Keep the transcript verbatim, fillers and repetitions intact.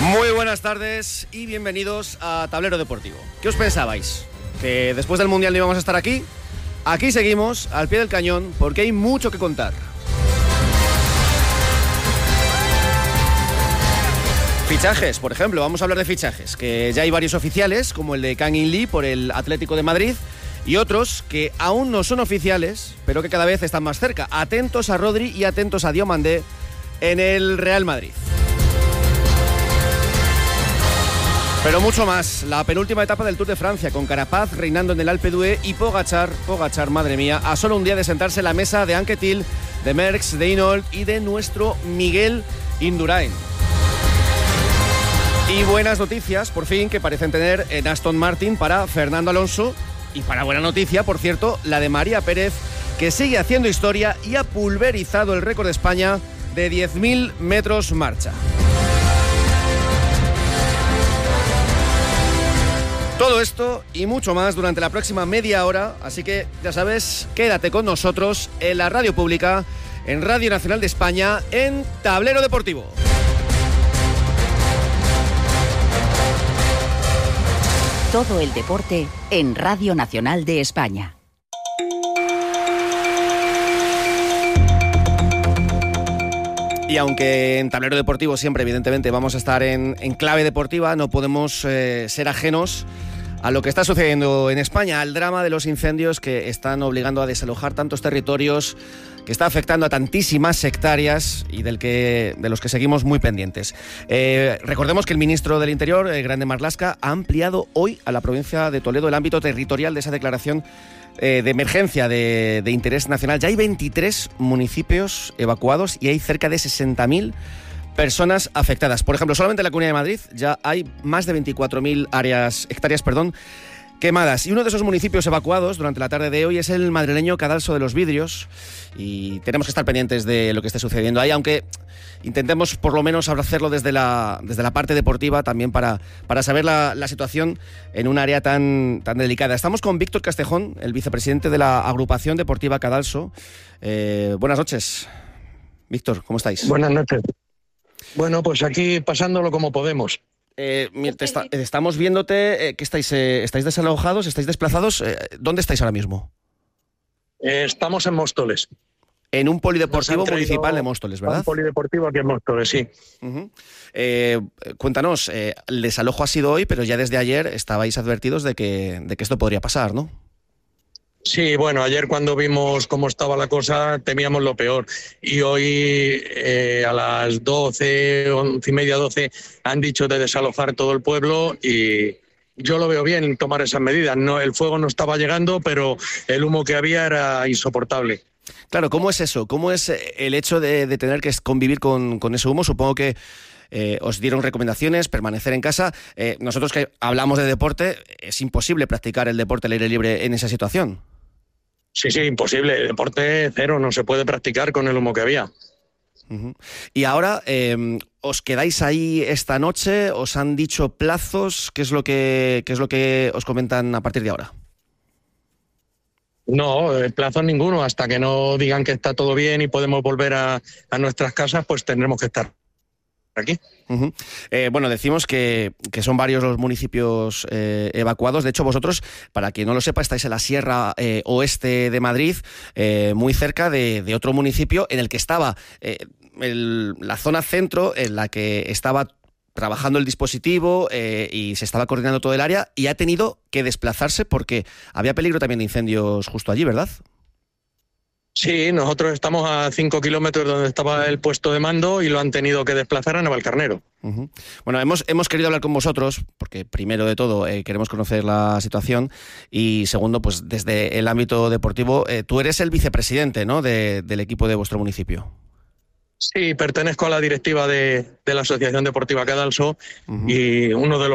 Muy buenas tardes y bienvenidos a Tablero Deportivo. ¿Qué os pensabais? ¿Que después del Mundial no íbamos a estar aquí? Aquí seguimos, al pie del cañón, porque hay mucho que contar. Fichajes, por ejemplo, vamos a hablar de fichajes, que ya hay varios oficiales, como el de Kang In Lee por el Atlético de Madrid, y otros que aún no son oficiales, pero que cada vez están más cerca. Atentos a Rodri y atentos a Diomandé en el Real Madrid. Pero mucho más, la penúltima etapa del Tour de Francia, con Carapaz reinando en el Alpe d'Huez y Pogačar, Pogačar, madre mía, a solo un día de sentarse en la mesa de Anquetil, de Merckx, de Hinault y de nuestro Miguel Indurain. Y buenas noticias, por fin, que parecen tener en Aston Martin para Fernando Alonso. Y para buena noticia, por cierto, la de María Pérez, que sigue haciendo historia y ha pulverizado el récord de España de diez mil metros marcha. Todo esto y mucho más durante la próxima media hora, así que ya sabes, quédate con nosotros en la radio pública, en Radio Nacional de España, en Tablero Deportivo. Todo el deporte en Radio Nacional de España. Y aunque en Tablero Deportivo siempre, evidentemente, vamos a estar en, en clave deportiva, no podemos eh, ser ajenos a lo que está sucediendo en España, al drama de los incendios que están obligando a desalojar tantos territorios, que está afectando a tantísimas hectáreas y del que, de los que seguimos muy pendientes. Eh, recordemos que el ministro del Interior, eh, Grande Marlaska, ha ampliado hoy a la provincia de Toledo el ámbito territorial de esa declaración eh, de emergencia de, de interés nacional. Ya hay veintitrés municipios evacuados y hay cerca de sesenta mil personas afectadas. Por ejemplo, solamente en la Comunidad de Madrid ya hay más de veinticuatro mil áreas, hectáreas perdón, quemadas. Y uno de esos municipios evacuados durante la tarde de hoy es el madrileño Cadalso de los Vidrios. Y tenemos que estar pendientes de lo que esté sucediendo ahí, aunque intentemos por lo menos hacerlo desde la, desde la parte deportiva también para, para saber la, la situación en un área tan, tan delicada. Estamos con Víctor Castejón, el vicepresidente de la Agrupación Deportiva Cadalso. Eh, buenas noches, Víctor, ¿cómo estáis? Buenas noches. Bueno, pues aquí pasándolo como podemos. Eh, te está, estamos viéndote, eh, ¿qué estáis? Eh, ¿Estáis desalojados? ¿Estáis desplazados? Eh, ¿Dónde estáis ahora mismo? Eh, estamos en Móstoles. En un polideportivo municipal de Móstoles, ¿verdad? Un polideportivo aquí en Móstoles, sí. Uh-huh. Eh, cuéntanos, eh, el desalojo ha sido hoy, pero ya desde ayer estabais advertidos de que, de que esto podría pasar, ¿no? Sí, bueno, ayer cuando vimos cómo estaba la cosa temíamos lo peor y hoy eh, a las doce, once y media, doce han dicho de desalojar todo el pueblo y yo lo veo bien tomar esas medidas. No, el fuego no estaba llegando, pero el humo que había era insoportable. Claro, ¿cómo es eso? ¿Cómo es el hecho de, de tener que convivir con, con ese humo? Supongo que eh, os dieron recomendaciones, permanecer en casa. Eh, nosotros que hablamos de deporte, es imposible practicar el deporte al aire libre en esa situación. Sí, sí, imposible. El deporte cero, no se puede practicar con el humo que había. Uh-huh. Y ahora, eh, ¿os quedáis ahí esta noche? ¿Os han dicho plazos? ¿Qué es lo que, qué es lo que os comentan a partir de ahora? No, plazos ninguno. Hasta que no digan que está todo bien y podemos volver a, a nuestras casas, pues tendremos que estar aquí. Uh-huh. Eh, bueno, decimos que, que son varios los municipios eh, evacuados. De hecho, vosotros, para quien no lo sepa, estáis en la Sierra eh, Oeste de Madrid, eh, muy cerca de, de otro municipio en el que estaba eh, el, la zona centro, en la que estaba trabajando el dispositivo eh, y se estaba coordinando todo el área, y ha tenido que desplazarse porque había peligro también de incendios justo allí, ¿verdad? Sí, nosotros estamos a cinco kilómetros donde estaba el puesto de mando y lo han tenido que desplazar a Navalcarnero. Uh-huh. Bueno, hemos, hemos querido hablar con vosotros porque primero de todo eh, queremos conocer la situación y segundo, pues desde el ámbito deportivo, eh, tú eres el vicepresidente, ¿no?, de, del equipo de vuestro municipio. Sí, pertenezco a la directiva de, de la Asociación Deportiva Cadalso uh-huh. y uno de los